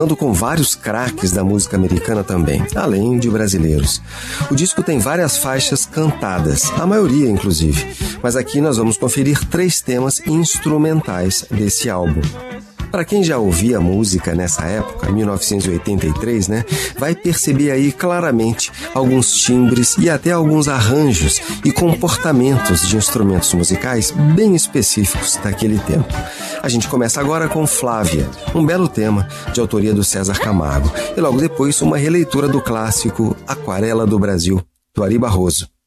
com vários craques da música americana também, além de brasileiros. O disco tem várias faixas cantadas, a maioria inclusive, mas aqui nós vamos conferir 3 temas instrumentais desse álbum. Para quem já ouvia música nessa época, 1983, vai perceber aí claramente alguns timbres e até alguns arranjos e comportamentos de instrumentos musicais bem específicos daquele tempo. A gente começa agora com Flávia, um belo tema de autoria do César Camargo, e logo depois uma releitura do clássico Aquarela do Brasil, do Ari Barroso.